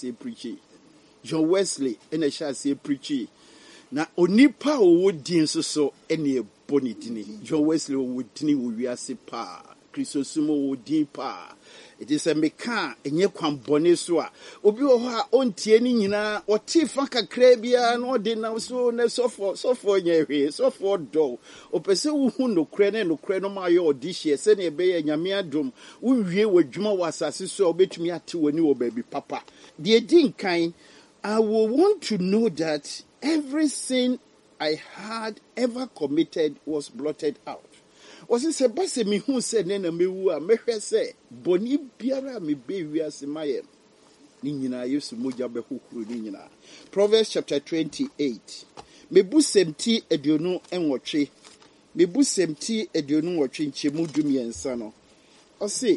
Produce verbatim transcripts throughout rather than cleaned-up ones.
say preachy. John Wesley and I shall say preachy. Na onipa o din so so ene boni dini. John Wesley o dini wo wiase pa. Kristosumo o din pa. It is a meka enye kwan bone so a obi wo ha ontie ni nyina o ti fa kakra bia na o de na so na so for so for nyehwe so for do o pese wo hu no kre na no kre no ma ye odihie se na ebe ye nyame adom wo wie wadwuma wasase so obetumi ate woni wo baabi papa de din kan. I will want to know that every sin I had ever committed was blotted out. Was it Sebase mi hu se ne na mewu a mehwe se boni biara me be wiase mayem. Ni nyina Yesu moja be hukuru ni nyina. Proverbs chapter twenty-eight. Mebu semti aduonu enwotwe. Mebu semti aduonu nwotwe nchemu dumiensa no. Ose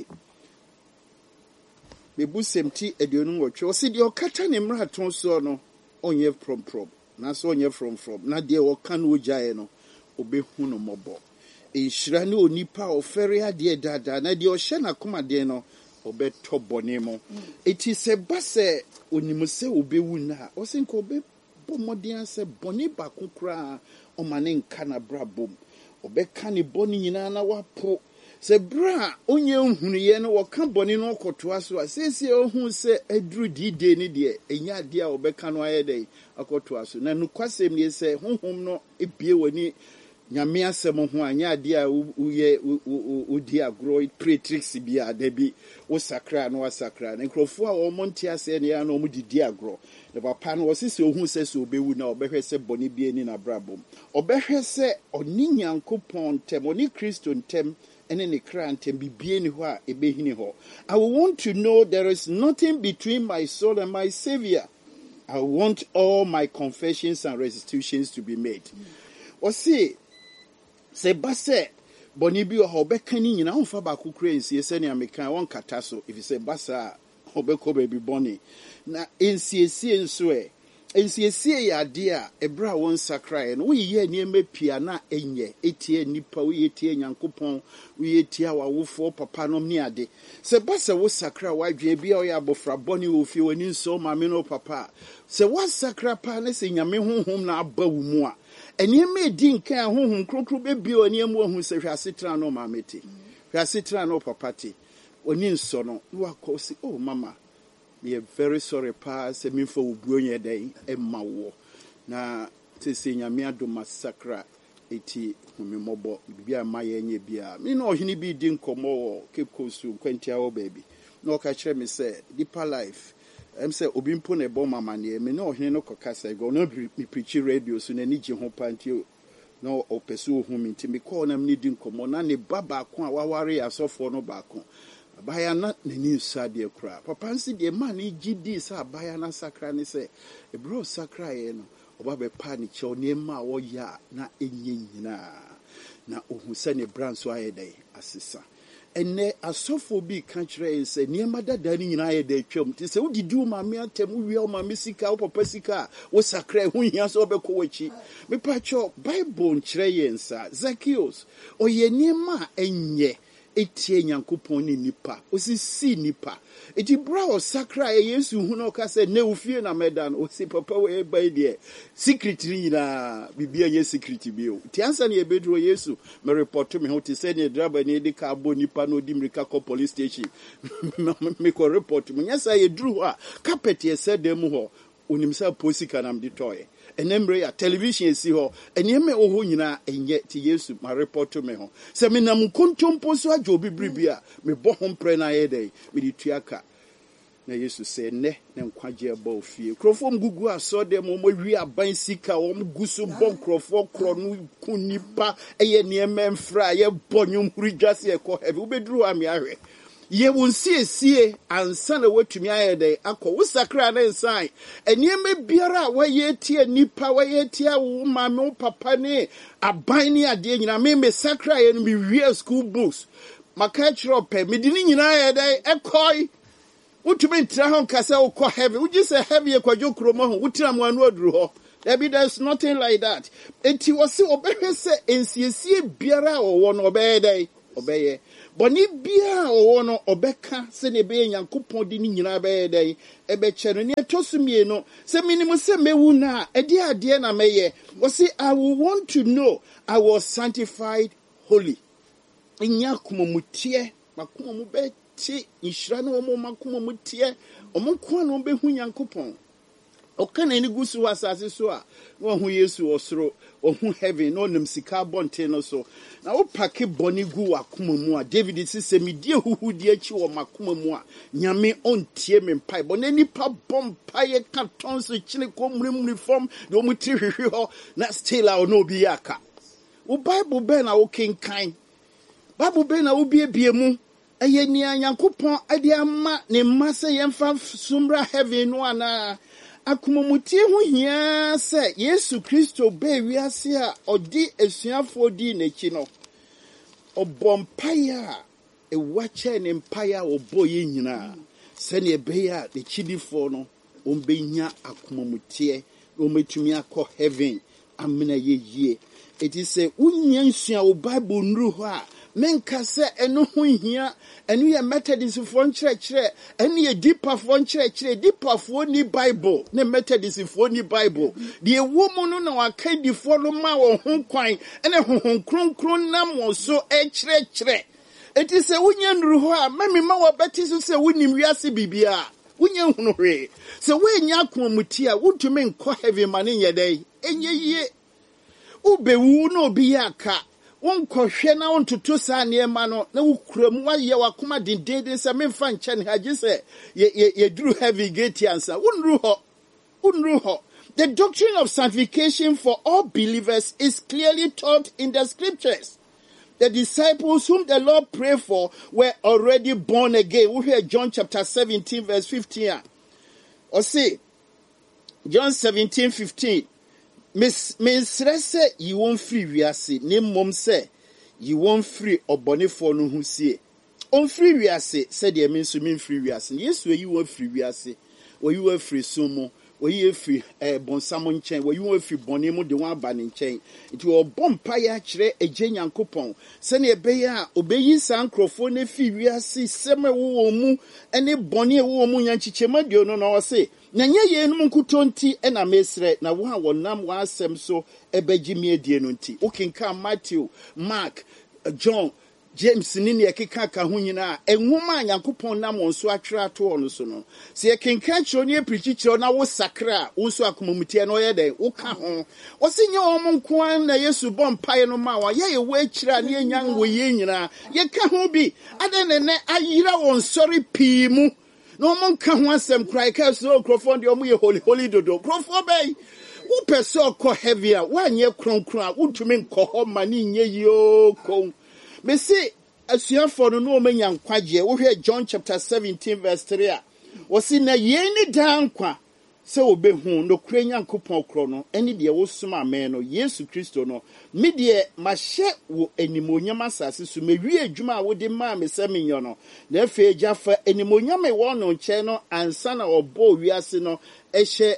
Mebu semti aduonu nwotwe. Ose de okata ne mraton so no onye from from. Na so onye from from. Na de oka no ojae no obehu no mobo. Inshira ne onipa ofere ade dada na de ohye na koma de no obeto bone mo. It is a base onimse obewu na. Ose nko obe bomodin ase bone ba kokra o mane nka na brabom. Obeka ne bone nyina na wapo. Se bra onye nhunu ye no woka bone no okoto aso asese ohun se aduru dide ni de enya de a obeka no ayede akoto aso na nukwasem ne se honhom no ebie wani nyame asem ho anya de a uye udi agro pretrix bia da bi wo sakra no wasakra na nkrofo a wo monte ase ne ya no mu didi agro the papa no wasese ohun se so obewu na obehwe se bone bie ni na brabom obehwe se oni nyankopon tem oni Kristo ntem ene ne kra ntem bibie ni ho a ebehini ho. I want to know there is nothing between my soul and my Savior. I want all my confessions and restitutions to be made. O see se base boni bi o obeka ni nyina onfa ba kokura ensie se ne amekan won kata so if you say basa obeko baby boni na ensiesie nso e ensiesie ya de a ebra won sakra no wo ye niema pia na enye etie nipa wo ye tie nyankopon wo ye tie awofo papa no ni ade se basa wo sakra wadwe bia o ya bofra boni wo fie woni nso ma me no papa se wo sakra pa na se nyame honhom na aba wo mu a eniema di nkan honhom krokro bebi oniemu ohun se hwasetra no ma meti hwasetra no papa ti oni nso no wo akosi oh mama we are very sorry pa se mi fo obuonye dai emma wo na te se nyame ado massacre eti humi mobo bia maye nye bia me no ohini bi di nkomo wo Cape Coast kwantia wo baby no ka kire me say deeper life em say obi mpo na bo mama ne me no ohini no kokasa go no mi preach radio so na ni je ho pantio no opeso ohumi nti me call na me di nkomo na ne baba ko a waware asofo no ba ko abaya na nani sade kra papa nsi de man gidi sa abaya na sakra ni se e bro sakra ye no oba be pa ni che oni ma wo ya na enye nyina na ohun se ne branso ayedai asesa ene asofo bi ka kire se niema dada ni nyina ayedai twam ti se udidi ma me atem wi o ma mesika o papa sika wo sakra hu hia so obekọ wachi me pa cho bible nkire yensa Zacchaeus oye niema enye etie nyankopon ni nipa osisi nipa eti bra o sakra e Yesu hu no ka se ne ufie na medan o si papa we bai de secret ni na bibia ye secret bi o ti ansa ne ebedro Yesu me report me ho ti se ne driver ne de ka bo nipa no di mrika ko police station me ko report me nyasa ye dru a carpet ye se dem ho onimsa posika na mdi toye enemre ya television esi ho eneme oho nyina enye ti Yesu ma report me ho se me nam kontompo so adwo bibribia me bo ho mpre na ye dai me di tuaka na Yesu se ne ne nkwaje ba ofie krofom gugu aso de mo mo wi aban sika wo gusu bon krofo kro no kunipa eye ne memfra ye bonyum hurigwase e ko heavy ubedru ami ahwe ye wonsie sie ansa na watumi ayede akọ wosakra na nsan enieme biara wa ye tie nipa wa ye tie wo mame wo papa ne aban ne ade nyina me me sakra ye no me wie school books maka chiro pe medini nyina ayede ekoi wotumi ntra ho kasa wo kọ heavy wo gise heavy e kwadwo kromo ho wotira mo anu aduru ho there be there's nothing like that enti wo se obehwe se ensiesie biara wo wo no obeyede obeye bɔne biara ɔwɔ no ɔbɛka sɛ ne ɛbɛyɛ Nyankopɔn de ne nyinaa bɛyɛ dɛn ɛbɛkyɛ no. Ne ɛtɔ so mmienu sɛ menim sɛ mɛwu no a ɛde adeɛ na mɛyɛ. Wɔse I will want to know I was sanctified holy. Ɛnyɛ akoma mu teɛ makoma mu bɛte nhyira ne wɔn makoma mu teɛ ɔmo nko a na ɔbɛhu Nyankopɔn. Ɔka na ani gu so wɔ asase so a na ɔho Yesu wɔ soro ɔho heaven na ɔnam sika abɔnten no so na wopake bɔne gu w'akoma mu a David si sɛ medie huhudi akyi wɔ m'akoma mu a Nyame ɔntie me mpae bɔne nipa bɔ mpae ka tɔn so kyene kɔ mmurimuri fam de ɔmo tiri hwehwe hɔ na still a ɔno obi yɛ aka. Wo Bible bɛn na wokenkan Bible bɛn na wobiebie mu ɛyɛ nea Nyankopɔn ade ama ne mma sɛ yɛmfa sumra heaven no anaa. Akumumutie ho hia sɛ Yesu Kristo bɛɛ wiase a ɔdi esuafoɔ di n'akyi no ɔbɔ mpaeɛ a ɛwa kyɛ ne mpaeɛ a ɔbɔ yɛ nyinaa sɛnea ɛbɛyɛ a n'akyidifoɔ no ɔmbɛnya akumumutie na ɔmɛtumi akɔ heaven amena yɛ yie. Eti sɛ wonya nsua wo Bible nuru hɔ a menka sɛ ɛno ho hia ɛno yɛ Methodistfoɔ nkyerɛkyerɛ ɛno yɛ Deeperfoɔ nkyerɛkyerɛ. Deeperfoɔ ni Bible ne Methodistfoɔ ni Bible deɛ ɛwɔ mu no na wakadifoɔ no ma wɔn ho kwan ɛne honhom kronkron nam wɔn so ɛkyerɛkyerɛ. Eti sɛ wonya nuru hɔ a mami ma wɔbɛte so sɛ wonim wiase bibia wonya hunu hwee sɛ woanya akomamuti a wontumi nkɔ heaven ma ne nyɛ dɛn ɛnyɛ yie. Ubewu no obi yɛ aka wonkɔhwɛ na wontoto saa nneɛma no na wokura mu wayɛ wakoma dendenden sɛ memfa nkyɛ ne hagye sɛ yɛduru heavy gate ansa wonru hɔ wonru hɔ. The doctrine of sanctification for all believers is clearly taught in the scriptures. The disciples whom the Lord prayed for were already born again. We hear John chapter seventeen verse fifteen. Or say John seventeen fifteen. Miss Minsre se you won't free wiase ne mom se you won't free obone for no hu sie on free wiase said the mean so mean free wiase yes we you won't free wiase or you were free sumo or you free eh bonsamon chain where you won't free bonemo de one banning chain it will bomb paya chere a jenyan coupon send a beya obeyi san crofone free wiase seme wo mu any bonnie wo mu yanchichema dio no no say na nye ye no nkuto nti na mesre na wo a wonam wa asem so ebeji me adie no nti okenka Matthew Mark John James ni ne ekeka ka ho nyina enwoma Nyankopon nam won so atwere ato ono so no se ekenka kiro ne eprichi kiro na wo sakra wo so akomamutie no ye den wo ka ho wo se nye wo nko an na Yesu bom pae no ma wa ye ye wo akira ne enyan wo ye nyina ye ka ho bi ade ne ne ayira won sori pii mu no mon ka ho asem krai ka so krofon de omo ye holy holy dodo krofo bay wo person ko heavy a wa nye kronkron a wutumi nkɔ hɔ ma ni nye yo ko me say asuafo no no manya nkwaje wo hwɛ John chapter seventeen verse three a wo si na ye ni dan kwa se obehu no kura Nyankopɔn kro no eni de wo soma amen no Yesu Kristo no me de ma hye wo animonyam asase so me wie adwuma a wo de ma me se menyo no na afi agyafa animonyam e wo no nkyɛ no ansa na ɔbɔ wiase no ɛhye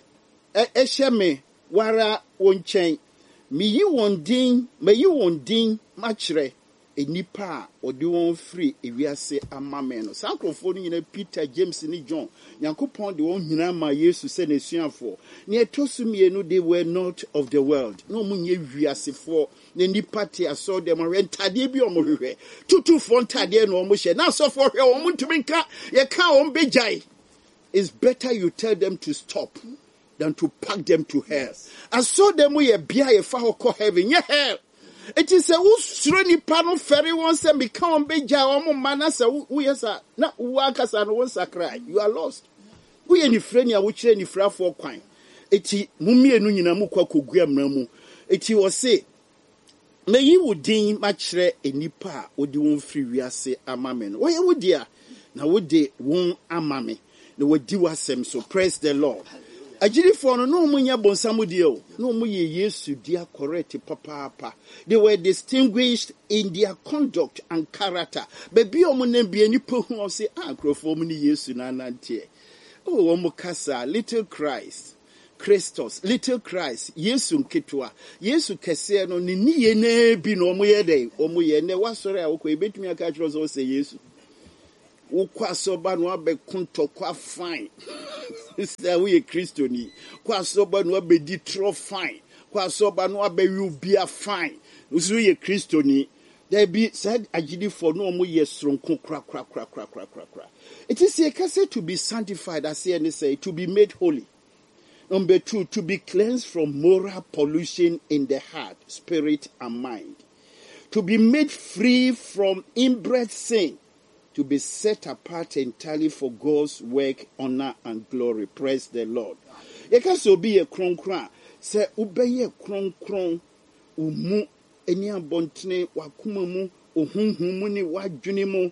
ɛhye me wara wo nkyɛn me yi won din me yi won din ma kyerɛ enipa a odi won free ewiase amame no sankrofo no nyina Peter James ni John Nyankopɔn de won nyina ma Yesu sɛ nesuafo ne etosumie no they were not of the world no munye wiasefo ne nipa te aso dem rentade bi omohwehwe tutu fo ntade no omohye na asofo hwe o muntumi nka ye ka o mbejai. It's better you tell them to stop than to pack them to hell. Aso dem ye bia ye fa ho heaven ye hell. It is a usro ni pano ferry one say become beja omo mana say wo yesa na wo akasa no won sakra you are lost. Wo ye ni frɛ ni a wo kyerɛ ni frafo kwan. Eti mumie no nyina mu kwa kogua mra mu. Eti wo say me yi wo din ma kyerɛ enipa a odi won free wiase amame no. Wo ye wo dia na wo de won amame. Na wo di wasem so praise the Lord. Agirifo no no munya bonsamu die o no muye Yesu dia correct papa. They were distinguished in their conduct and character. Baby omo na bia ni po hu say ah krofo mu ni Yesu na nante. Oh omo kasa little Christ Christos, little Christ, Yesu nketwa, Yesu kese no ni niye ne bi no omo ye dey, omo ye ne wasore a wokọ ebetumi aka kiro so say Yesu. Wokọ asoba no abekunto kwa fine. Say we Christiani. Kwa asoba no abedi tro fine. Kwa asoba no abewi bia fine. Usu ye Christiani. There be said agidi for no omo ye stronko kra kra kra kra kra kra kra. It is a case to be sanctified, as he say, to be made holy. Number two, to be cleansed from moral pollution in the heart, spirit, and mind. To be made free from inbred sin. To be set apart entirely for God's work, honor, and glory. Praise the Lord. You can so be a kron kron. Say, ubeye kron kron. Umu, eni abontine, wakumamu, uhunhumu ni wajunimu.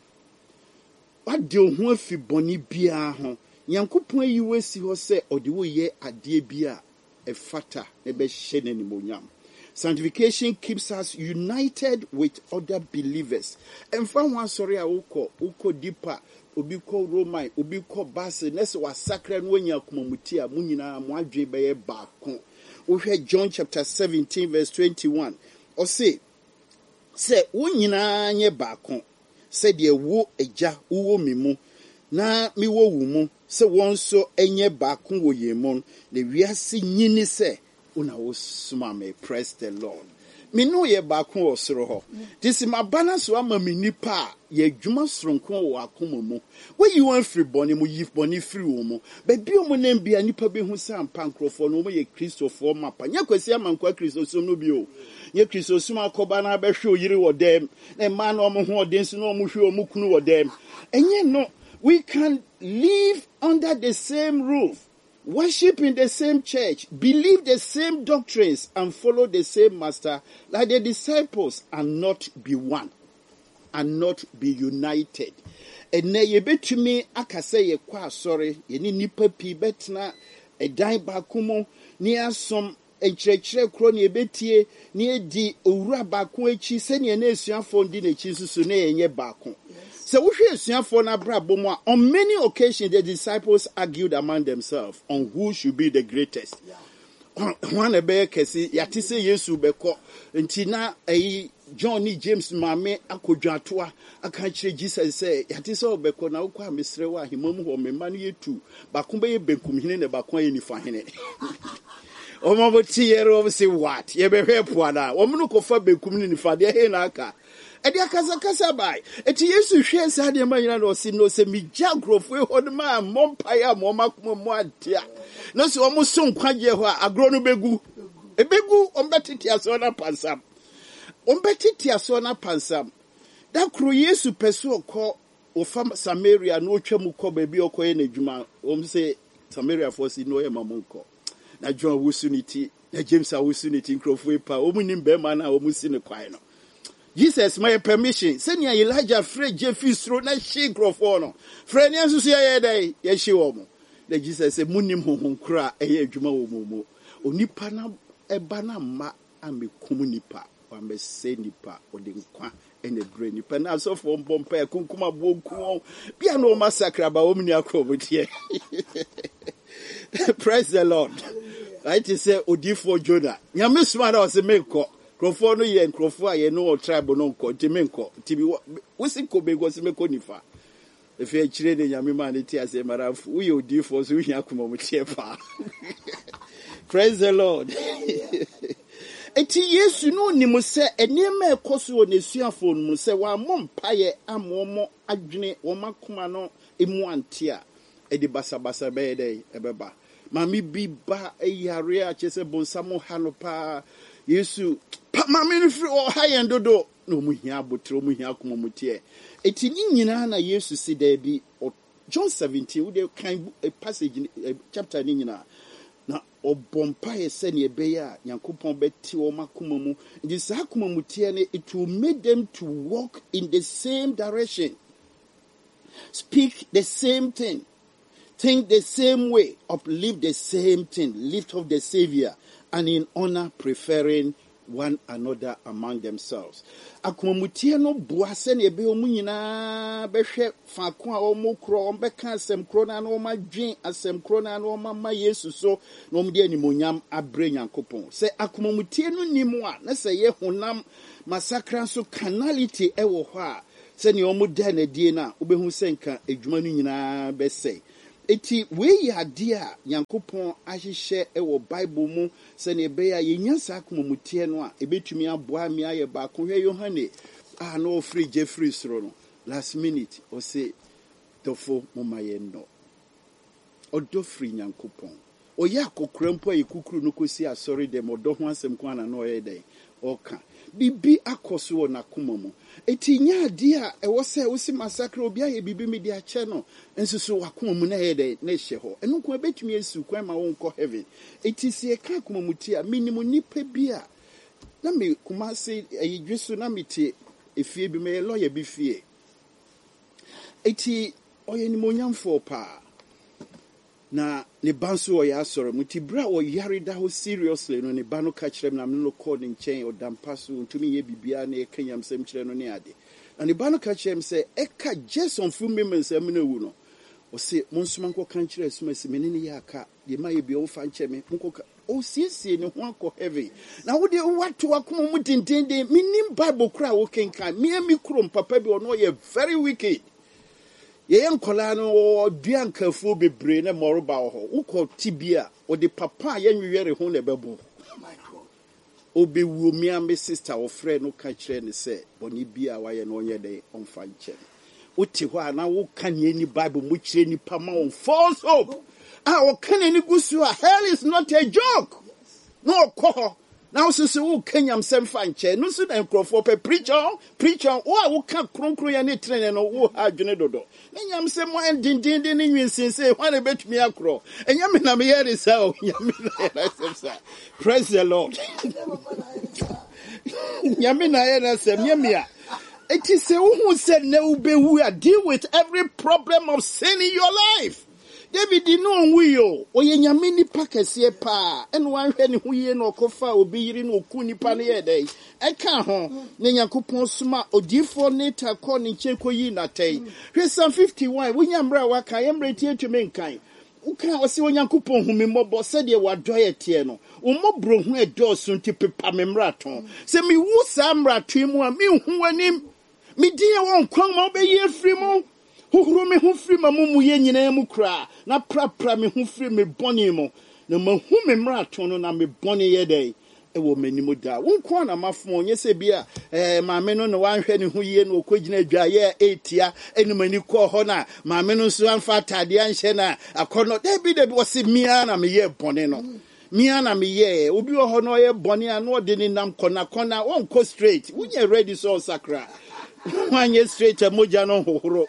Wade ohu afi boni bia ho. Nyankopon yi wesi ho se ode wo ye ade bia e fata e be hye n'animonyam. Sanctification keeps us united with other believers. Emfa ho asori a wokọ wokọ deeper obi kọ Roman obi kọ Basel nese wa sacred no nya komamuti a munyina mo adwe be ye baako. Wo hwe John chapter seventeen verse twenty-one. O say say wunyina nye baako. Said ye wo eja uwo mimu na mi wo wumu se won so enye baako wo yemon le wiase nyini se una wo suma me. Praise the Lord. Me no ye baako osoro ho this my balance wa ma me nipa ye dwuma soronko wo akoma mu we you want free boni mu yif boni free wo mu ba bi o mu na bia nipa be hu sam pankrofo no mo ye Christopher mapa nya kwasi amankwa Christopher no bi o ye Christopher akoba na be hwe oyiri wo dem na ma na omo ho oden so no omo hwe omo kunu wo dem enye no we can live under the same roof, worship in the same church, believe the same doctrines, and follow the same master like the disciples, and not be one, and not be united. And na ye betumi akase ye kwa sorry, ye ni nipa pi betna e dan bakumo ni asom enkyerɛkyerɛ kro ne ebetie ne edi owura baako echi se ne na esuafo ndi na echi susu na yenye baako. So we hear esuafo na brabo mu on many occasions the disciples argued among themselves on who should be the greatest. One ebe kesi yati se Yesu beko nti na eyi John ni James mame akodwatoa aka kire Jesus say yati se obeko na ukwa mesre wa himam ho memma no yetu baako be ye benkum hene ne baako ye nifa hene. Omo boti yero say what ye be hwepo ana omo no kofa benkum ni nifa de he na aka edi akasa kasa bai eti Yesu hwe sa de ma nyina no si no se mi jagrofo e hod ma mompa ya mo makoma mo adia no se omo so nkwaje ho agro no begu ebegu ombetiti aso na pansam ombetiti aso na pansam da kro Yesu peso ko ofa Samaria no twam ko ba bi okoye na dwuma om se Samaria for si no ye mamonko na John wusuniti na James wusuniti nkrofo e pa omunim be ma na omusi ne kwai no Jesus my permission senior Elijah free Jeffisro na she nkrofo no frɛ ne nsusu ye dai ye hye wo mo na Jesus say munim honhon kra eye adwuma wo mo onipa na eba na ma amekum nipa wa me se nipa ode nkwa ene bre nipa na so for bompa e kunkuma bonku bia no massacre ba omni akrobotie. Praise the Lord. Right to say odifo Jonah nyame suma na o se menko krofo no ye krofo a ye no tribe no nko timenko tibi wosi ko bego se meko nifa efe akire de nyame ma ne ti ase marafu wo ye odifo so hia akoma mo tie pa. Praise the Lord. Eti Yesu no ni mo se enema ekoso ne suafo no mo se wa mompa ye amomo adwene wo makoma no emu antia edi basabasa be dey ebeba mami bi ba eyare a chese bonsamo hanopa Yesu pa mami no firi o hayen dodo no mu hia abotro mu hia akoma mutie eti ni nyina na Yesu si da bi John seventeen we dey kan a passage chapter ni nyina na obompa ye se ne be ya Nyankopon beti o makoma mu ndi sa akoma mutie ne it will make them to walk in the same direction, speak the same thing, think the same way, uplift the same thing, lift up the Savior, and in honor preferring one another among themselves. Akomamutie no boa se na ebe omu nyina behwe faako a omu kro ombeka asem kro na na omadwen asem kro na na omama Yesu so na omde animonyam abre Nyankopon. Se akomamutie no nimu a na se ye honam masakra so carnality ewo ho a se ne omu da na die na obehu se nka edwuma no nyina bese. Eti we ya dia Nyankopon ahihye ewo Bible mu se ne be ya yenya sa akomamutie no a ebetumi aboa mi aye ba ko hwe Yohane ah no free Jeffrey sro no last minute o say tofo momaye no odo free Nyankopon o ya kokrampo ayi kukuru no kosi asori dem odo ho asem ko ana no ye den oka bibi akoso na komamu eti nya dia e wo se wo si massacre obi aye bibi mi dia che no ensusu wakomamu na ye den na hye ho enu ko betumi esu kwan ma won ko heaven eti si e ka komamuti a minimum nipa bi a na me kuma se ayi dwesu na meti efie bi me lawyer bi fie eti oye ni monyamfo pa na ne banso o ya soro muti bra o yare da ho seriously no ne ba no ka kire na me no call ne nchen o dampaso ntumi ye bibia na e kanyam sem kire no ne ade na ne ba no ka kire me se e ka Jason fu me me sem na wu no o se monsuma nko kan kire suma se me ne ya aka de ma ye bi o fa nche me nko o siesie ne ho akọ heavy na wo de wato akoma mu dindinde minim Bible kra wo kenkan me mi krom papa bi ono ye very wicked ye yankola no duan kafu bebre na moroba ho ukọ tibia o de papa ye nwewere ho na bebo obi wu mi am sister o friend no ka kire ne se boni bia wa ye no onye de onfa nche uti ho ana wo kan ye ni Bible mu kire ni pa ma on false hope ah o kan ni gusu a hell is not a joke no ko now so so kanyam sem fanche no so na nkrofo pe preacher preacher o wo ka kronkron ya ne trene no wo ha adwene dodo nyam sem wa dindin din ni nwinsinse ho na betumi akro enyam na me yere sa o nyam na sem sa praise the Lord nyam na yere sem nyamia it is who said ne ubewu a deal with every problem of sin in your life. David di no onwuyo oye nyame nipa kese pa eno wanhwe ne huye no kofa obi yiri no oku nipa ne yedai eka ho ne Nyankopon soma odifo ne takọ ne chekoyi na tai hwe Psalm fifty-one wunyamra waka yemre tie tweme nkan uka wose Nyankopon humembo se de wadoye tie no umobro hu edoso nti pepa memraton se mi wu sa mrato mu a mi hu anim mi die won kwan ma obeyi afri mu Huru me hu firi mamumu ye nyina mu kra na prapra me hu firi me boni mo na mahu me mrato no na me boni ye dai e wo manimu da wonko na mafo onye se bia eh maame no no wanhwe ne hu ye no okogina dwa ye etia enumani ko ho na maame no so anfa tade anhye na akono da bi da bi wose mia na me ye boni no mia na me ye obi ho no ye boni a no de ni nam kona kona wonko straight wunye ready so sakra Wanye straight a moja no hohoro.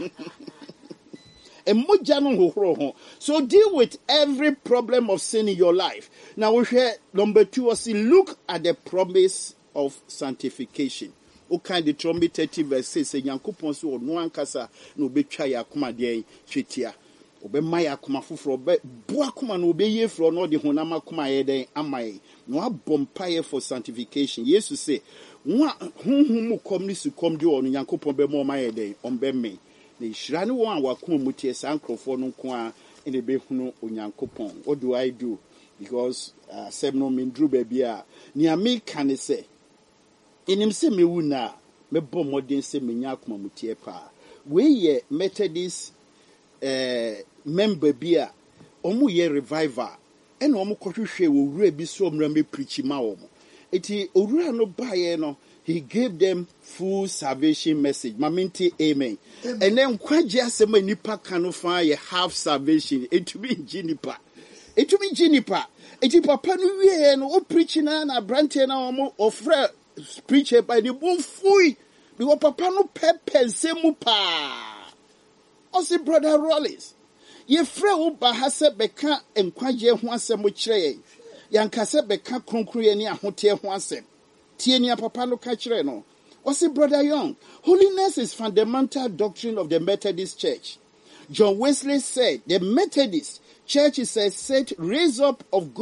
A moja no hohoro. So deal with every problem of sin in your life. Now we share number two was look at the promise of sanctification. O kind of Deuteronomy thirty verse six say Nyankopon so no ankasa no betwa ya akoma de hwetia. Obe maya akoma foforo be bo akoma no obe ye fro no de honam akoma ye den amaye. No abompaye for sanctification. Jesus say Wa hunhum kom ni su kom de onu Nyankopon be mo maye den on be me na ihira ne won a wakoma mutie sankrofo no nko a ene be hunu Onyankopon. What do I do? Because uh, sem no mindru be bia ni ameka ne se enim se mewu na me bom modern se menya akoma mutie pa we ye Methodist eh member bia omu ye revival ene omu kohwehwe wo wura bi so omra me preach ma wo. Iti Urua no baye no, he gave them full salvation message. Maminti amen. Amen. And then kwaji asema nipa kanofa ye half salvation. It be jinipa. It be jinipa. Iti papa no we no o preaching na na brante na omo ofre preacher by the bon fui. Because papa no pepe semu pa. Osi brother Rollins. Ye fre u bahase beka enkwaje ho asemo kire yankase beka kronkro ni ahote ho asem tie ni papa no ka kire no o say brother Young, holiness is fundamental doctrine of the Methodist Church. John Wesley said the Methodist Church is a set raise up of God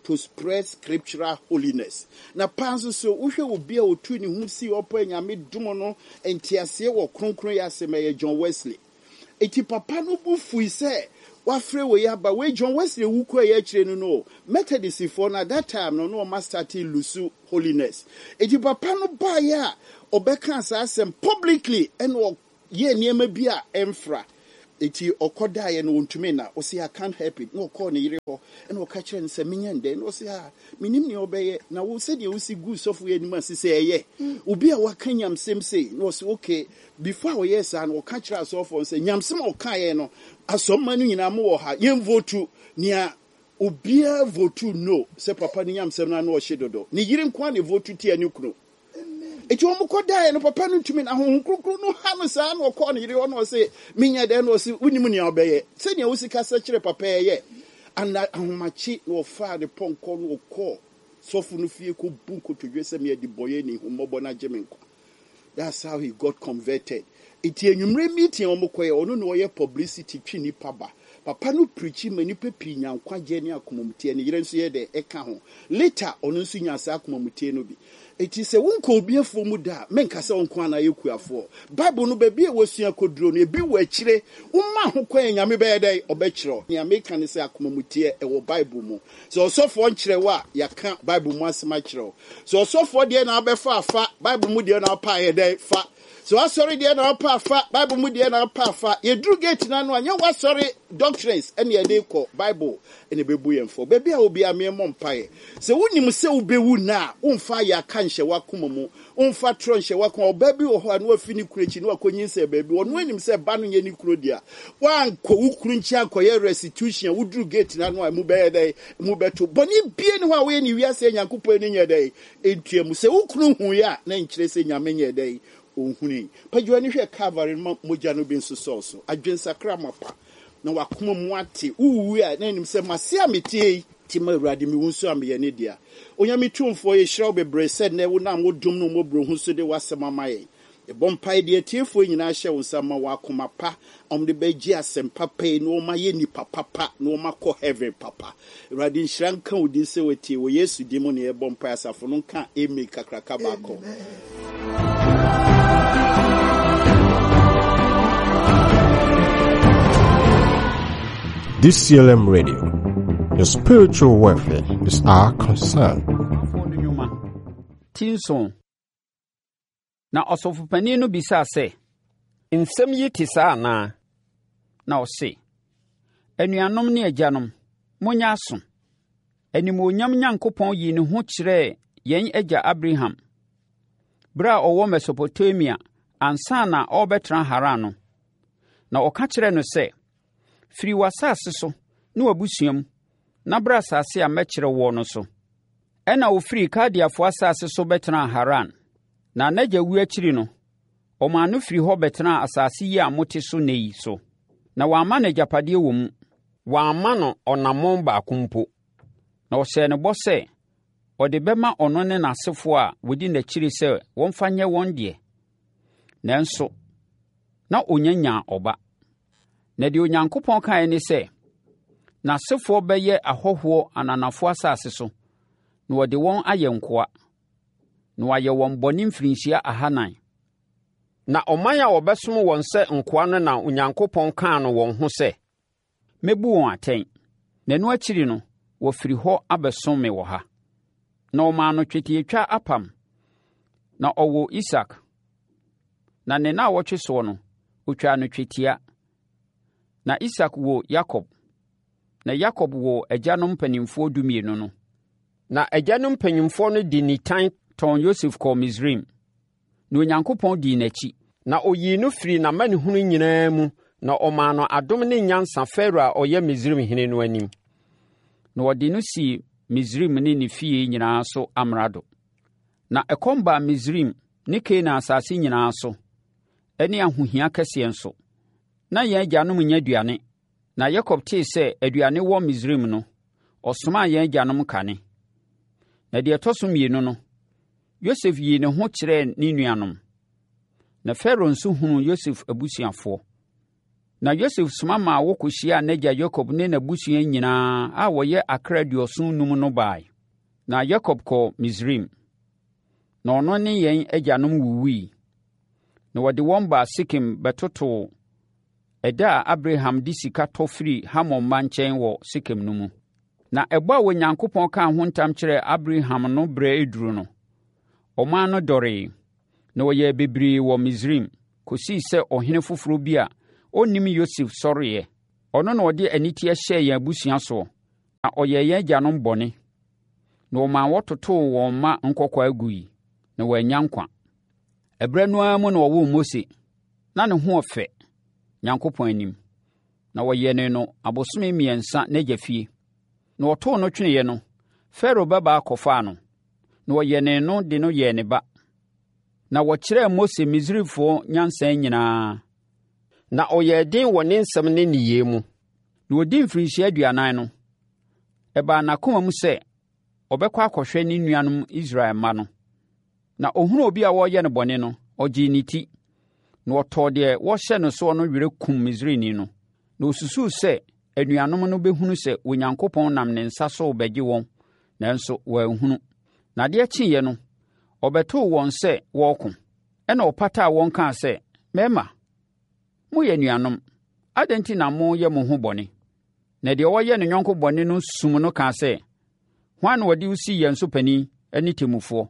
to spread scriptural holiness. Na panso so uhwe obi a otu ni hu si opo anyame dum no entiase wo kronkron ya semeye John Wesley. Eti papa no bu fui se wafre we ya ba we John Wesley wuko ya kire no no Methodist for na that time no no ma start lusu holiness. Eti papa no ba ya obeka asem publicly and ye niema bi a emfra. Eti okoda ye no ntumi na o say I can't help it no call ne yire ho and o ka kire nse menyende no say ah minim ne obeye na wo se de wo si gu sofu ye nim asese eye obi a waka nyamsem say no say okay before we yes and o ka kire sofu say nyamsem o ka ye no asomma no nyina mo wo ha yem vote nia obi a vote no say papa ni nyamsem na no o hyedodo ne yire nkwa ne vote ti ani kunu. Eti omo koda no papa no ntumi na ho krokro no ha no sa na okọ ne yire ho no se minya de no se unimu ne obeye se ne wusika sa kire papa ye ana ahomachi no fa de ponko no okọ sofu no fie ko bunko to dwese me di boye ni humobo na jemenko. That's how he got converted. Eti enwumre meeting omo koye ono no ye publicity twi ni paba papa no preach mani pepi nyankwa je ne akomomtie ne yire nso ye de eka ho later ono nso nya sa akomomtie no bi. Eti se wonko obi afo mu da menka se wonko ana yekuafo Bible no baby e wosua koduro no ebi wo akire umma ho kwan nyame be yedai obekiro ne America ne se akomamutie e wo Bible mu so osofo nkire wa yaka Bible mu asema kiro so osofo de na abefa afa Bible mu de na pa yedai fa so asori de na pa afa Bible mu de na pa afa ye dru gate na no anya wasori doctrines ene ye de ko Bible ene bebu yemfo baby a obi amemo mpae se wonim se ubewu na umfa ya kanhye wakomamu umfa tronhye wakoma obabi wo ho anu afini kurechi no akonyinse baby wonu anim se ba no ye ni kuro dia wanko wukuru nchi akoye restitution wudru gate na no mu be dey mu beto boni bie ni ho a we ni wiase nyankopɔ ni nye dey entuamu se wukuru hu ya na nkire se nyame nye dey ohuni pajua ni hwe Calvary moja no bi nso so adwensakra mapa na wakoma mu ate uwu a na nim se masia metie ti ma Awurade mi wunso amye ne dia onyame tumfo ye hiraw bebre said na wo na modum no mobro hu so de wasema maye e bompai de tiefo nyina hye wo sama wakoma pa om de beji asem papa no ma ye ni papa pa no ma ko heaven papa Awurade nhira nka wodi se wetie wo Yesu di mo ne e bompai asafo no nka emi kakraka bako. D C L M Radio, your spiritual welfare is our concern. Tinson. Na osofopani no bisa se, nsem yi ti sa na na o se, anuanom ne agyanom, monya aso. Animonyam Nyankopɔn yi ne ho kyerɛ yɛn agya Abraham. Bra owo Mesopotamia ansa na ɔbɛtena Haran no. Na ɔka kyerɛ no se, firi wasase so na wabusuam na bra asase a mɛkyerɛ wo no so. Ɛna ofiri Kaldeafo asase so bɛtena Haran. Na n'agya wu akyiri no, ɔma no firi hɔ bɛtena asase yi a mote so ne yi so. Na wamma n'agyapadeɛ wɔ mu, wamma no ɔnammɔn baako mpo. Na ɔhyɛɛ no bɔ sɛ, ɔde bɛma ɔno ne n'asefoɔ a wɔdi n'akyiri sɛ wɔmfa nyɛ wɔn deɛ. Nanso, na ɔnya nyaa ɔba. Na deɛ Onyankopɔn kae ne sɛ, n'asefoɔ bɛyɛ ahɔhoɔ ananafoɔ asase so, na wɔde wɔn ayɛ nkoa, na wɔayɛ wɔn bɔne mfirinhyia ahanan. Na ɔman a wɔbɛsom wɔn sɛ nkoa no na Onyankopɔn kaa no wɔn ho sɛ, mɛbu wɔn atɛn, na ɛno akyiri no, wɔfiri hɔ abɛsom me wɔ ha. Na ɔmaa no twetiatwa apam, na ɔwɔ Isak. Na ne na awɔtwe soɔ no, ɔtwaa no twetia. Na Isak wɔ Yakob. Na Yakob wɔ agyanom mpanimfoɔ dumienu no. Na agyanom mpanimfoɔ no de nitan tɔn Yosef kɔɔ Misraim. Na Onyankopɔn dii n'akyi. Na oyii no firi n'amanehunu nyinaa mu, na ɔmaa no adom ne nyansa Farao a ɔyɛ Misraimhene no anim. Na wɔde no sii Misraim ne ne fie nyinaa so amrado. Na ɛkɔm baa Misraim ne Kanaan asase nyinaa so, ɛne ahohia kɛseɛ nso. Na yɛn agyanom nya aduane, na Yakob tee sɛ aduane wɔ Misraim no, ɔsomaa yɛn agyanom kane. Na deɛ ɛtɔ so mmienu no, Yosef yii ne ho kyerɛɛ ne nuanom. Na Farao nso hunuu Yosef abusuafoɔ. Na Yosef soma ma wɔkɔhyia n'agya Yakob ne n'abusua nyinaa a wɔyɛ akra aduɔson num no bae. Na Yakob kɔ Misraim. Na ɔno ne yɛn agyanom wuwui. Na wɔde wɔn baa Sekem bɛtotoo ɛda a Abraham de sika tɔ firi Hamor mma nkyɛn wɔ Sekem no mu. Na ɛbɔ a Onyankopɔn kaa ho ntam kyerɛɛ Abraham no berɛ eduru no, ɔman no dɔree, na wɔyɛɛ bebree wɔ Misraim, kɔsii sɛ ɔhene foforɔ bi a ɔnnim Yosef sɔreeɛ. Ɔno na ɔde aniteɛ hyɛɛ yɛn abusua soɔ, na ɔyɛɛ yɛn agyanom bɔne. Na ɔmaa wɔtotoo wɔn mma nkɔkɔɔ aguiɛ, na wɔannya nkwa. Ɛberɛ no ara mu na wɔwoo Mose, na ne ho ɔfɛ Nyankopɔn anim. Na wɔyɛne no abosome mmiɛnsa n'agya fie. Na wɔtoo no tweneeɛ no, Farao babaa kɔfaa no, na wɔyɛne no de no yɛɛ ne ba. Na wɔkyerɛɛ Mose Misraimfoɔ nyansa nyinaa. Na ɔyɛɛ den wɔ ne nsɛm ne nneyɛe mu. Na ɔdii mfirinhyia aduanan no, ɛbaa n'akoma mu sɛ ɔbɛkɔ akɔhwɛ ne nuanom Israel mma no. Na ɔhunuu obi a wɔreyɛ no bɔne no, ɔgyee ne ti. Na ɔtɔɔ deɛ wɔhyɛ no soɔ no werɛ kum Misraimni no. Na ɔsusuu sɛ anuanom no bɛhunu sɛ Onyankopɔn nam ne nsa so bɛgye wɔn, nanso wɔanhunu. Na adeɛ kyeeɛ no, ɔbɛtoo wɔn sɛ wɔreko. Ɛna ɔpataa wɔn kaa sɛ, “Mmarima, moyɛ anuanom, adɛn nti na moyɛ mo ho bɔne?” Na deɛ ɔyɛ ne yɔnko bɔne no sum no kaa sɛ, “Hwan na wɔde wo si yɛn so panin ne temmufoɔ?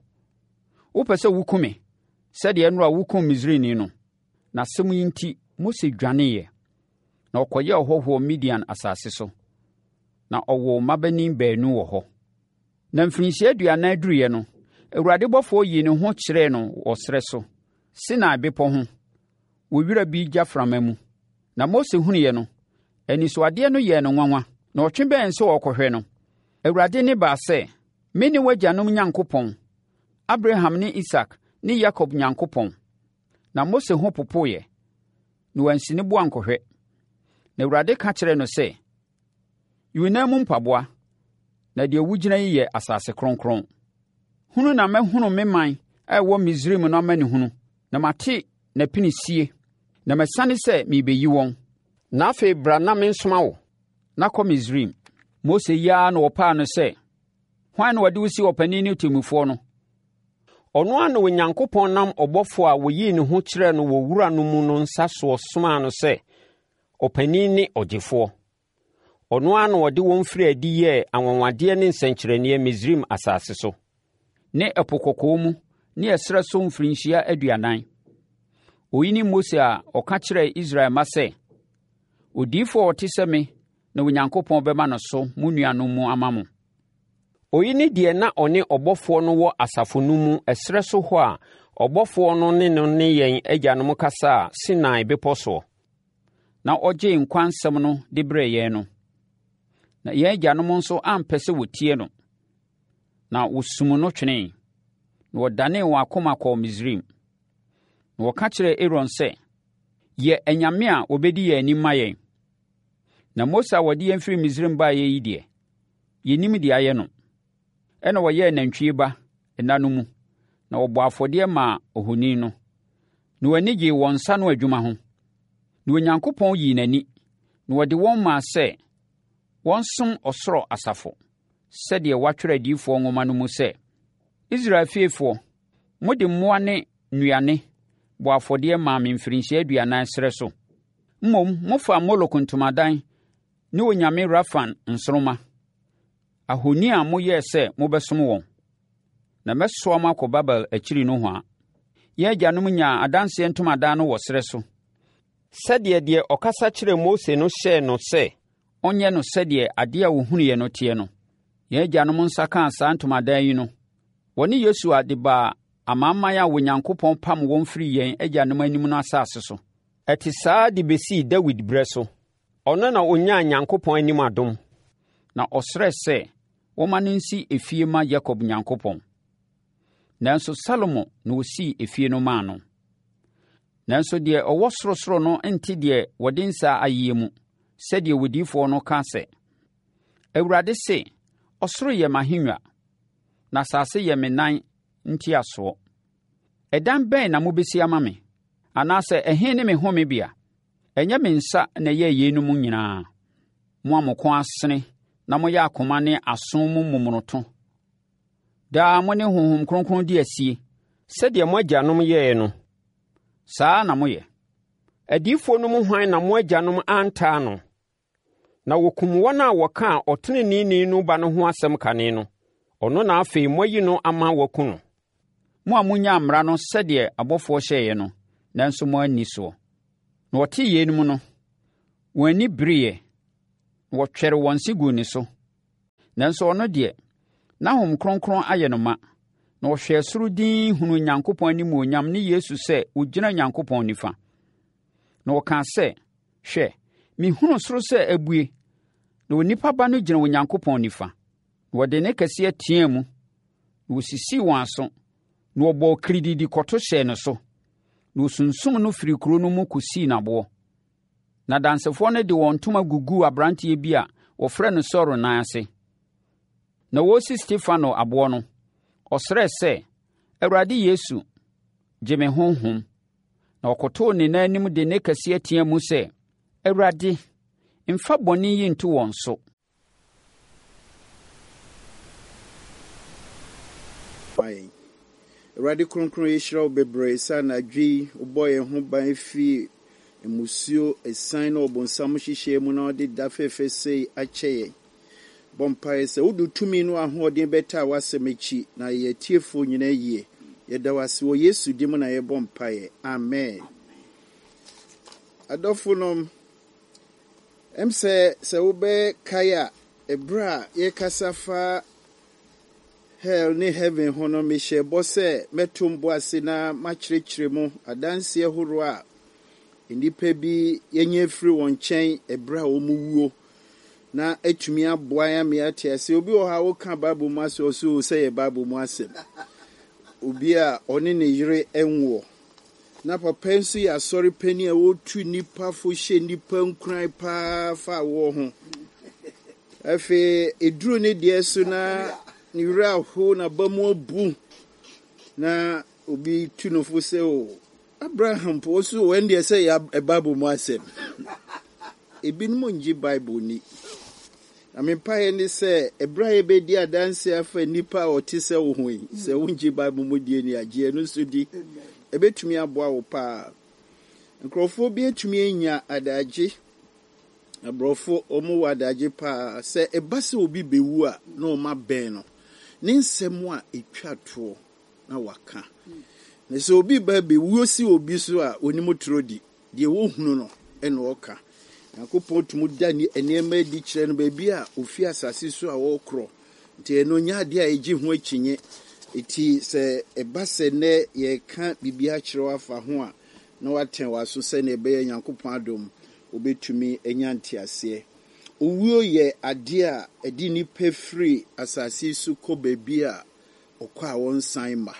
Wopɛ sɛ wokum me, sɛdeɛ nnora wokum Misraimni no?” Na asɛm yi nti, Mose dwaneeɛ, na ɔkɔyɛɛ ɔhɔhoɔ Midian asase so. Na ɔwoo mmabanin baanu wɔ hɔ. Na mfirinhyia aduanan duruiɛ no, Awurade bɔfoɔ yii ne ho kyerɛɛ no wɔ serɛ so, Sinai bepɔ ho, wɔ wira bi gyaframa mu. Na Mose hunuiɛ no, anisoadeɛ no yɛɛ no nwanwa, na ɔtwe bɛn sɛ ɔrekɔhwɛ no. Awurade ne baa sɛ, “Mene w'agyanom Nyankopɔn, Abraham ne Isak ne Yakob Nyankopɔn.” Na Mose ho popoeɛ, na wansi ne bo ankɔhwɛ. Na Awurade ka kyerɛɛ no sɛ, “Yi wo nan mu mpaboa, na deɛ wogyina yi yɛ asase kronkron. Hunu na mɛhunu me man a ɛwɔ Misraim no amanehunu, na mate n'apinisie, na mɛsane sɛ merebɛyi wɔn. Na afei bra na mensoma wo, na kɔ Misraim.” Mose yi ara na wɔpaa no sɛ, “Hwan na wɔde wo si ɔpanin ne ɔtemmufoɔ no?” Ɔno ara na Onyankopɔn nam ɔbɔfoɔ a wɔyii ne ho kyerɛɛ no wɔ wura no mu no nsa soɔ somaa no sɛ ɔpanin ne ɔgyefoɔ. Ɔno ara na ɔde wɔn firi adi yɛɛ anwanwadeɛ ne nsɛnkyerɛnneɛ Misraim asase so, ne Ɛpo Kɔkɔɔ mu ne ɛserɛ so mfirinhyia aduanan. Oyi ne Mose a ɔka kyerɛɛ Israel mma sɛ, “Odiyifoɔ a ɔte sɛ me na Onyankopɔn bɛma no so mo nuanom mu ama mo.” Oyi ne deɛ na ɔne ɔbɔfoɔ no wɔ asafo no mu ɛserɛ so hɔ a ɔbɔfoɔ no ne no ne yɛn agyanom kasa a Sinai bepɔ soɔ, na ɔgyee nkwa nsɛm no de brɛɛ yɛn no. Na yɛn agyanom nso ampɛ sɛ wɔtie no, na wɔsum no twenee, na wɔdanee wɔn akoma kɔɔ Misraim. Na wɔka kyerɛɛ Aaron sɛ, “Yɛ anyame a wɔbɛdi yɛn anim ma yɛn.” Na Mose a wɔde yɛn firi Misraim baeɛ yi deɛ, yɛnnim deɛ ayɛ no. Ɛna wɔyɛɛ nantwie ba nna no mu, na wɔbɔɔ afɔdeɛ maa ohoni no, na wɔani gyee wɔn nsa no adwuma ho. Na Onyankopɔn yii n'ani, na wɔde wɔn maa sɛ wɔnsom ɔsoro asafo, sɛdeɛ wɔatwerɛ adiyifoɔ nwoma no mu sɛ, “Israel fiefoɔ, mode mmoa ne nnuane bɔ afɔdeɛ maa me mfirinhyia aduanan serɛ so. Mmom, mofaa Molok ntomadan ne onyame Rafan nsoromma, ahoni a moyɛɛ sɛ mobɛsom wɔn. Na mɛsoa mo akɔ Babel akyiri nohoa.” Yɛn agyanom nyaa adanseɛ ntomadan no wɔ serɛ so, sɛdeɛ deɛ ɔkasa kyerɛɛ Mose no hyɛɛ no sɛ ɔnyɛ no sɛdeɛ adeɛ a wɔhunuiɛ no teɛ no. Yɛn agyanom nsa kaa saa ntomadan yi no, wɔne Yosua de baa amanaman a Onyankopɔn pam wɔn firi yɛn agyanom anim no asase so. Ɛte saa de bɛsii Dawid berɛ so. Ɔno na ɔnyaa Nyankopɔn anim adom, na ɔsrɛɛ sɛ wɔma no nsi efie ma Yakob Nyankopɔn. Nanso Salomo na ɔsii efie no maa no. Nanso deɛ ɔwɔ sorosoro no nte deɛ wɔde nsa ayɛ mu, sɛdeɛ odiyifoɔ no ka sɛ, “Awurade se, ɔsoro yɛ m'ahennwa, na asase yɛ me nan ntiasoɔ. Ɛdan bɛn na mobɛsi ama me? Anaasɛ ɛhe ne me homebea? Ɛnyɛ me nsa na ɛyɛ yeinom nyinaa. Mo a mo ko asene na moyɛ akoma ne aso mu momonoto. Daa mo ne Honhom Kronkron di asie. Sɛdeɛ mo agyanom yɛɛ no. Saa na moyɛ. Adiyifoɔ no mu hwan na mo agyanom antaa no? Na wɔkum wɔn a wɔka ɔteneneeni no ba no ho asɛm kane no. Ɔno na afei moayi no ama wɔku no. Mo a monya mmara no sɛdeɛ abɔfoɔ hyɛeɛ no, nanso mo anni soɔ. Na wɔte yeinom no, wɔn ani bereeɛ, na wɔtwɛre wɔn se guu ne so. Nanso ɔno deɛ, na Honhom Kronkron ayɛ no ma, na ɔhwɛɛ soro dinn hunuu Onyankopɔn animuonyam ne Yesu sɛ ɔgyina Onyankopɔn nifa. Na wɔkaa sɛ, hwɛ, mehunu soro sɛ abue, na Onipa Ba no gyina Onyankopɔn nifa. Na wɔde ne kɛseɛ teaa mu, na wɔsisii wɔn aso, na wɔbɔɔ kirididi kɔto hyɛɛ no so, na wɔsunsum no firi kuro no mu kɔsii n'aboɔ. Na dansefoɔ no de wɔn ntoma guguu aberanteɛ bi a wɔfrɛ no Saulo nan ase. Na wɔresi Stefano aboɔ no, ɔsrɛɛ sɛ, Awurade Yesu, gye me honhom. Na ɔkotoo ne nan anim de ne kɛseɛ teaa mu sɛ, Awurade, mfa bɔne yi nto wɔn so. Awurade Kronkron yɛhyira wo bebree sɛ anadwo wobɔ yɛn ho ban fie mmusuo ɛsan na ɔbonsam hyehyɛ mu na ɔde da fɛfɛ sei akyɛ yɛn. Bɔ mpaeɛ sɛ wode tumi no ahoɔden bɛta a w'asɛm akyi na yɛ tiefoɔ nyinaa yie. Yɛda wase wɔ Yesu dim na yɛbɔ mpaeɛ. Amen. Adɔfo nom, ɛm sɛ sɛ wobɛkae a ɛberɛ a yɛkasa fa hell ne heaven ho no mehyɛ bɔ sɛ mɛto mbo ase na makyerɛkyerɛ mu adanseɛ horoɔ a nnipa bi yɛnyɛ firi wɔn nkyɛn ɛberɛ a wɔn wuo na atumi aboa ya me ate ase. Obi wɔ ha woka Bible mu asɛ ɔso sɛ yɛ Bible mu asɛm. Obi a ɔne ne yere ɛnwoɔ na papa nso yɛ asɔre pani a wɔtu nnipa fo hyɛ nnipa nkuran paa fa wɔ ho. Afei eduru ne deɛ so na ne wura aho na ba mu abu na obi tu no fo sɛ o Abraham po so when they say a Bible mu asɛm. Ebinom ngye Bible ni. Na me pae ne sɛ ɛberɛ a yɛbɛdi adanse afa nipa a ɔte sɛ wo ho yi sɛ wongye Bible mu die ni agye no so di ɛbɛtumi aboa wo paa. Nkurɔfoɔ bi atumi anya adagye aborɔfo ɔmo wɔ adagye paa sɛ ɛba sɛ obi bɛwu a na ɔma bɛn no ne nsɛm a ɛtwa toɔ na waka. Na sɛ obi ba bɛwuo si obi so a onim toro di deɛ wɔhunu no ɛna ɔka. Nyankopɔn tumu da ni nneɛma di kyerɛ no baabi a ofi asase so a wɔkorɔ nti ɛno nya ade a ɛgye ho akyinye. Eti sɛ ɛba sɛ nɛ yɛka biribi akyerɛ afa ho a na watɛn waso sɛ na ɛbɛyɛ Nyankopɔn adom obɛtumi anya nteaseɛ. Owuo yɛ ade a ɛdi nipa firi asase so kɔ baabi a ɔkɔ a wɔnsan ma.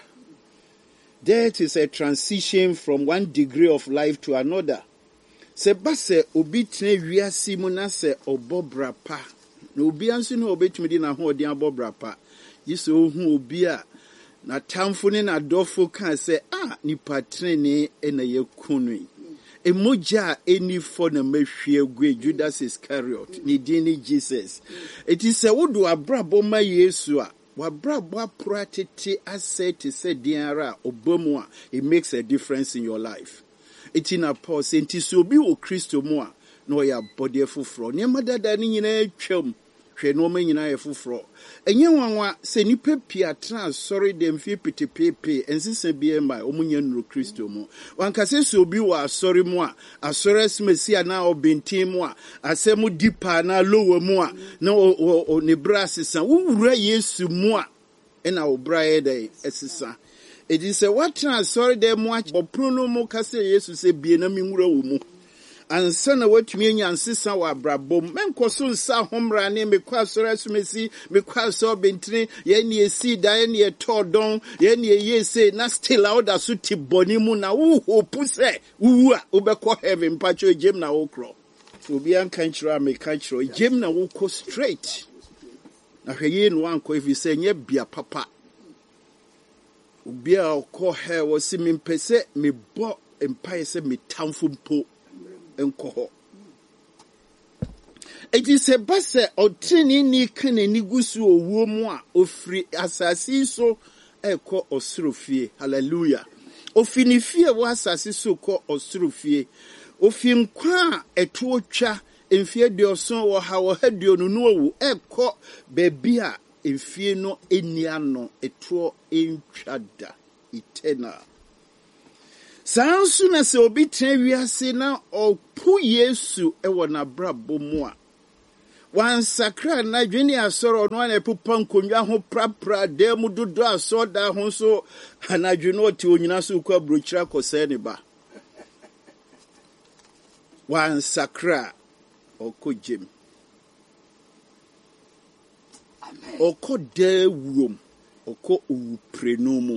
Death is a transition from one degree of life to another. Se base obi tene wiase mu na se obɔ bra pa. Na obi anso na obetumi di na ho odi abɔ bra pa. Yise ohu obi a na tamfo ne na dɔfo kan se ah nipa trene e na yekunu. Emoja eni for na mahwie gu Judas Iscariot ni dini Jesus. It is a wodo abrabɔ ma Yesu a wabrabɔ apro atete asɛ te sɛ diara obamu a it makes a difference in your life. It's in a pause enti so obi wo Kristo mu a na ɔyɛ abɔde foforo. Nneɛma dada ne nyinaa twam hwɛ no ma nyinaa yɛ foforo. Enye wanwa sɛ nipa pia trans sorry dem fi petepepe ensisa bi ema omunya nuro Kristo mu. Wankase so obi wa asɔre mu a asɔre smesi na obintin mu a asɛm dipa na lowo mu a na o ne bra sesa wura Yesu mu a ɛna wo bra yɛ dɛ ɛsesa. It is a what sorry dem mu a bopro mu kase Yesu sɛ bie na mi nwura wo mu. Ansa na watumi anya nsesa wa brabom menko so nsa homra ne mekwa sora sumesi mekwa so bentini ye ne esi da ye ne todon ye ne ye se na still out da so ti boni mu na wo hope se wu a obekọ heaven pacho jem na wo kro so bi an kan kira me kan kira jem na wo ko straight na hweye no anko if se nye bia papa obi a ko he wo si me mpese me bo empae se me tamfo mpo nkɔ. It is a base or training ni can any gusu or woman or free assassin so a call or surofie. Hallelujah. Ofini fear was assassin so called or surofie. Ofin kwa a torcha in fear de son or how head you know a call bebia in fear no eniano a tour in chada eternal. Sounds soon as obi trevia sena or pu yesu e wana brabo moa. Wan sakra na dwene asoro no na epupa nkonwa ho prapra de mu dodo asoda ho so anadwene oti onyina so kwa brochira kose ne ba. Wan sakra okojem. Oko de wuom oko uprenomu.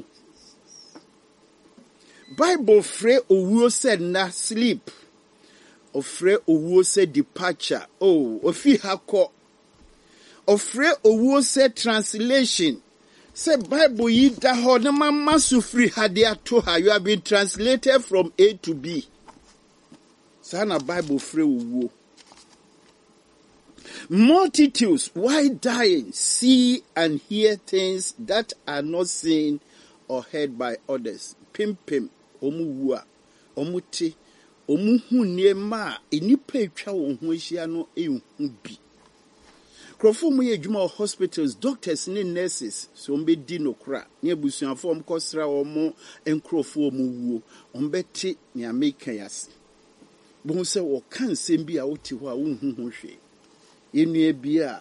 Bible free owuo said na sleep. Ofre owuo se departure. Oh, ofi hako. Ofre owuo se translation. Se Bible yi da ho na mama sufri hade ato ha. You have been translated from A to B. Sana Bible free owuo. Multitudes, why dying, see and hear things that are not seen or heard by others. Pim pim, omu wua, omu ti. Omuhu niema enipa etwa wo ho ahia no ehu bi. Krofo mu ye dwuma hospitals, doctors ne nurses so mbe di nokra. Ne abusuafo om kosra wo mo enkrofo mu wuo. Ombeti ne America yas. Bo se wo kan sem bi a woti ho a wo hu ho hwe. Yenua bi a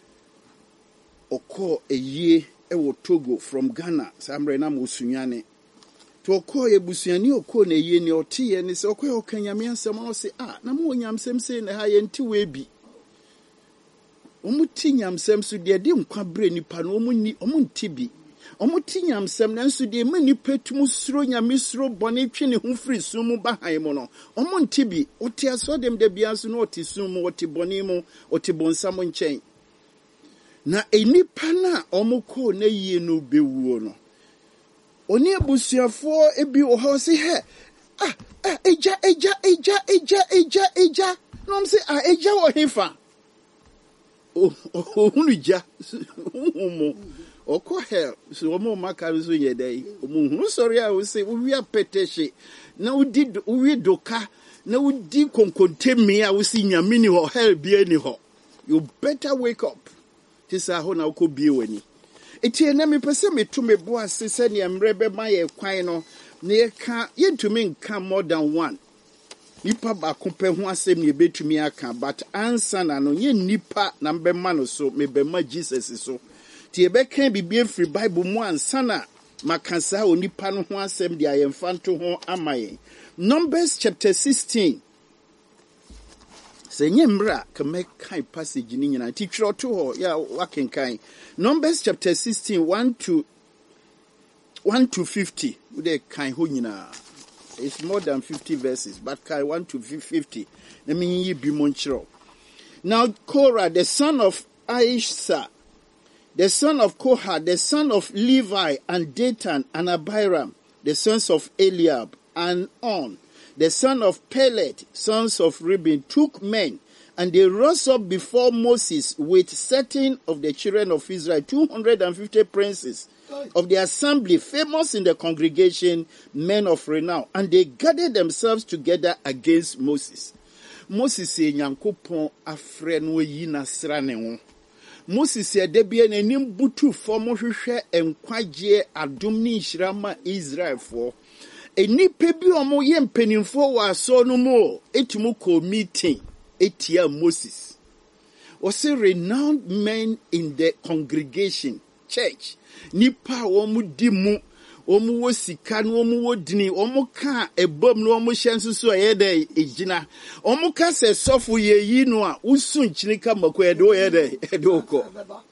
okọ eyie e wo Togo from Ghana. Samre na mo sunyane. To call a busiani or cone a yen or tea and it's okay, or can you some or say, ah, no more yam sem saying a high and two way be. Omutinyam sem so dear dim quabre ni panomuni, omuntibi. Omutinyam sem nan so dear many petumus thronya misro bonnet who free sumu bahaimono. Omuntibi, or tea saw them de bias noti sumu or tibonimo or tibon salmon chain. Na a nipana omoko ne ye no be wono. Oni abusuafo ebi wo ho se he ah ah eja eja eja eja eja eja no m se ah eja wo hefa o hunu ja umo oko hell so wo maka so yedai omo hunu sorry a wo se wo wi apetehye na wo di wo wi doka na wo di konkontemi a wo si nyame ni ho hell bia ni ho. You better wake up tisa ho na wo bie wani. Eti na me pese me to me bo ase se ne mrebe ma ye kwan no na ye ka ye ntumi nka more than one nipa ba kompe ho asem ne betumi aka but answer na no ye nipa na mbe ma no so me be ma Jesus so ti e be kan bibie free Bible mu answer na makansa o nipa no ho asem de ayemfanto ho amaye. Numbers chapter sixteen. Senye mra kame kai passage ni nyina ti twro to ho ya wakenkan. Numbers chapter sixteen one to one to fifty. Ude kan ho nyina. It's more than fifty verses, but kai one to fifty. Let me yi bi mo nchiro. Now Korah, the son of Aisha, the son of Kohath, the son of Levi, and Dathan and Abiram, the sons of Eliab, and On, the son of Pelet, sons of Reuben, took men, and they rose up before Moses with certain of the children of Israel, two hundred fifty princes of the assembly, famous in the congregation, men of renown, and they gathered themselves together against Moses. Moses said, Nyankopon afre no yi na sra ne ho. Moses said, Debia n'anim butu fam hwehwe enkwagye adom ne nhyirama Israel for. Enipa bi omo ye mpanimfo wa so no mo etumu ko meeting etia Moses. Was a renowned men in the congregation, church. Nipa omu di mu, omu wo sika no omu wo dini, omu ka ebom no omu hyenso so yede ejina. Omu ka se sofo ye yi no a usu nchinika mako yede o yede ede oko.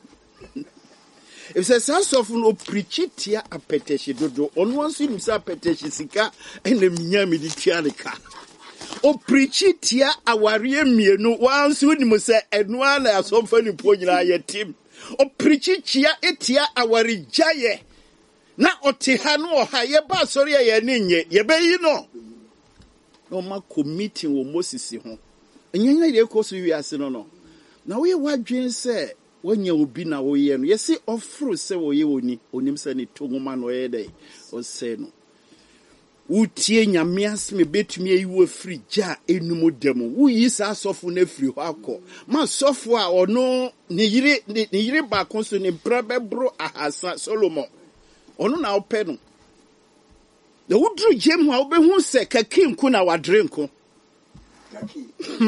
If says sofo no preach tia apeteshi dodo, onu wansu nimsa apeteshi sika ene mnyami di tia nika. O preach tia aware mienu wansu nimse enu ala asofo ni po nyina ye tim. O preach tia etia aware jaye. Na otihanu oha ye ba sori ye ninye ye be yi no. no ma committing wo Moses ho enye na de ko so wi ase no no na we wadwen se wanya obi na wo ye no yesi ofro se wo ye oni onim se ne tongoma no ye dai o se no utie nyame asme betumi ayiwo free ja enum demo wo yi sa sofo na free ho akọ ma sofo a ono ne yire ne yire ba kon so ne brabebro ahasa Solomon ono na opɛ no na wudru jem ho a obehu se kakinku na wadrenko kaki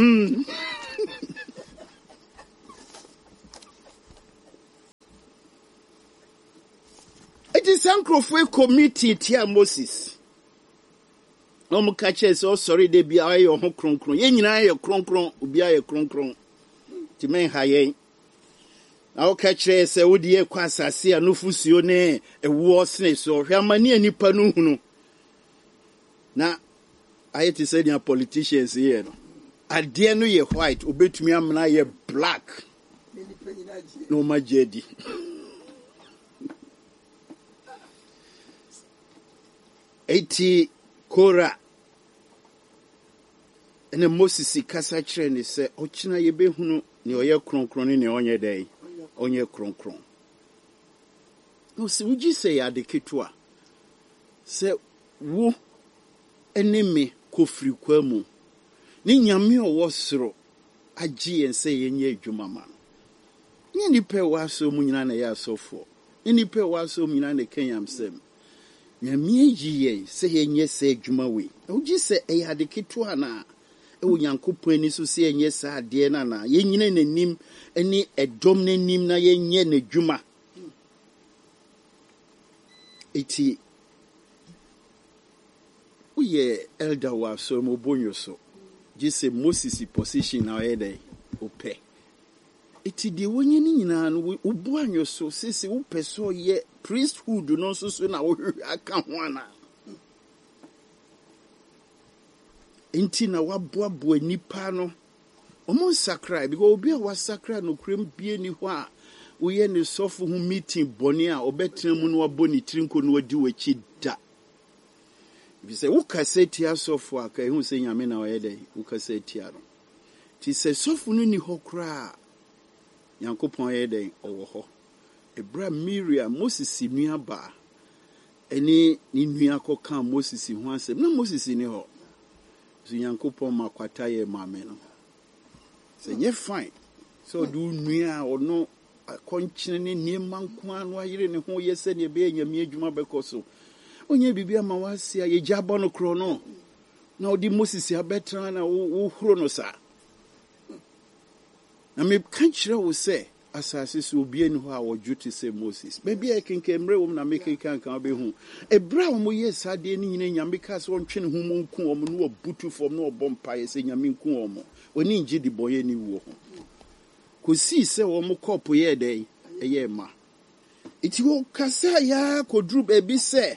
it is Sankrofwe committee tia Moses no mo ka che so sorry de bia aye ho kronkron ye nyina aye kronkron obi aye kronkron ti men ha yen na o ka che se wodi e kwa asase a no fusuo ne ewo sne so hwe amani anipa no hunu na aye ti say dia politicians here no ade no ye white obetumi amna ye black no majedi eighty Kora ene Moses kasa kire ne se ochina ye behunu ne oye kronkron ne onye dai onye kronkron no se uji se ya de ketua se wo eneme kofri kwamu ni nyame owo soro agi ense yenye adwuma ma ni nipa wa so mu nyina na ya asofo ni nipa wa so mu nyina na kenyam sem nyame yiye se yenye se adwuma we uji se e ya de ketua na e wo Nyankopon ani so se yenye sa ade na na yenyine nanim ani edom nanim na yenye na adwuma eti uye elder wa so mo bonyo so jise Moses position na yede ope eti de wonye ni nyina no ubu anyo so sisi upe so ye priesthood no so so na wo aka ho ana enti na waboabo nipa no omo sakra because obi a wasakra no krem bie ni ho a uye ne sofo hu meeting boni a obetra mu no waboni trinko no wadi wachi da bi se ukaseti asofo aka hu se nyame na oyede ukaseti aro ti se sofo no ni hokra Nyankopon yede owo ho ebra Miriam Moses nua ba eni ni nua koka Moses hu asem na Moses ni ho so Nyankopon makwata ye mame no se nye fine so du nua ono konchine ne niema nko anu ayire ne ho yese ne be nyame adwuma bekoso onye bibia ma wasia ye jabo no kro no na odi Moses abetra na wo huro no sa na me kan kire wo se asase so obi ani ho a wo juti se Moses baby e kenkemre wo na make kan kan be hu ebra wo yes ade ni nyina nyame ka so ntwe ne hu mu nku wo no butu fom no bompa ye se nyame nku wo mo oni ngi di boye ni wo ho ko si se wo mo kopo ye dey eye ma iti wo kasa ya ko dru baby se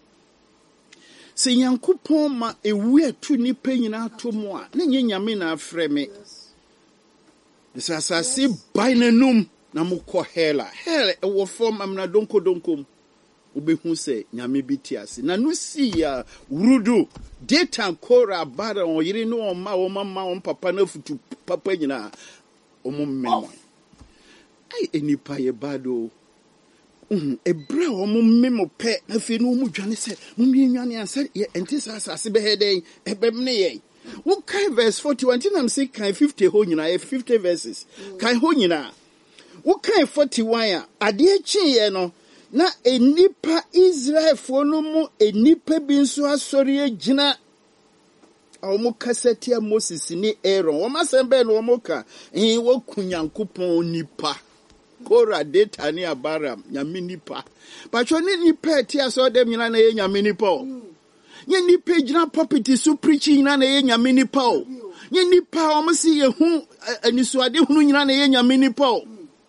se Nyankopon ma ewu atu ni panyina to mo a na nyame na afre me This asasi bainenum na mukọ hela hela ewo form amna donko donkom obehu se nyame bitiase na no si ya wurudu data Kora bara on yiri no on ma o mama on papa na futu papa nyina o mo mmemo ai enipa ye bado um ebra o mo mmemo pe na fe no mu dwane se mo mi nwane ansa ye entisa asase be heden ebem ne ye what kind verse forty-one I'm saying kind fifty ho nyina fifty verses kind ho nyina what kind forty-one ade chi ye no na enipa Israel fo no mu enipa bi nso asori agina omo kaseti a Moses ni Aaron o masembe no omo ka eh wo kunyankopon nipa Kora data ni Abaram nyame nipa pacho ni nipa ti aso dem nyina na ye nyame nipa o nye nipa gina property so preaching na na ye nyame nipa o nye nipa o mo si ye hu anisuade hunu nyina na ye nyame nipa o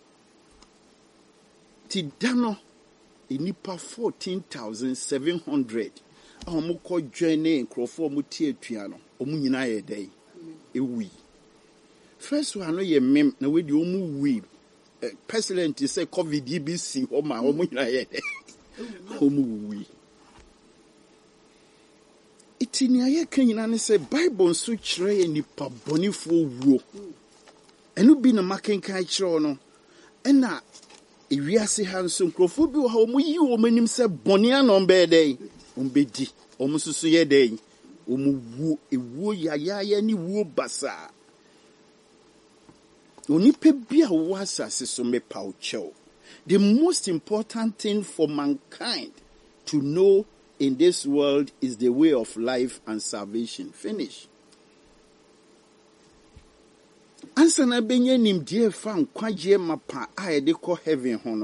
ti dano enipa fourteen thousand seven hundred a mo ko joine nkrofo mo tie atua no o mo nyina ye dai ewi first one no ye mem na we di o mu wi pestilent say covid B C o ma o mo nyina ye dai o mu wi iti ni ayɛ ka nyina ne sɛ Bible nso kyerɛ yɛ nipa bɔnefoɔ wuo. Ɛno bi na makenkan kyerɛ no. Ɛna ewiase ha nso nkurɔfoɔ bi wɔ ha wɔn yi wɔn anim sɛ bɔne anɔ bɛyɛ dɛn. Wɔn bɛdi. Wɔn nso so yɛ dɛn. Wɔn wuo. Ewuo yayaaya ne wuo basaa. Onipa bi a wɔ asase so mepa wo kyɛw. The most important thing for mankind to know in this world is the way of life and salvation. Finish. Ansa na benye nimdie fa nkwagye mapa a yɛde kɔ heaven ho no.